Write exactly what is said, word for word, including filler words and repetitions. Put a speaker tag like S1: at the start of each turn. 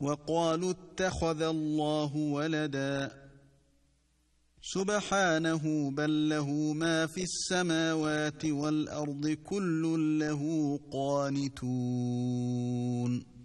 S1: وقالوا اتخذ الله ولدا سبحانه بل له ما في السماوات والأرض كل له قانتون